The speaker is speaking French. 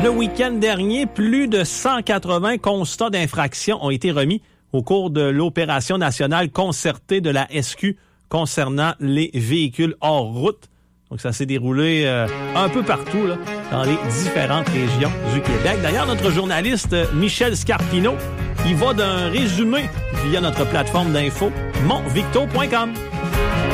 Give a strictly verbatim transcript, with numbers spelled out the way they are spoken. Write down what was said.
Le week-end dernier, plus de cent quatre-vingts constats d'infraction ont été remis au cours de l'opération nationale concertée de la S Q concernant les véhicules hors route. Donc, ça s'est déroulé euh, un peu partout là, dans les différentes régions du Québec. D'ailleurs, notre journaliste Michel Scarpino, il va d'un résumé via notre plateforme d'info mon victo point com.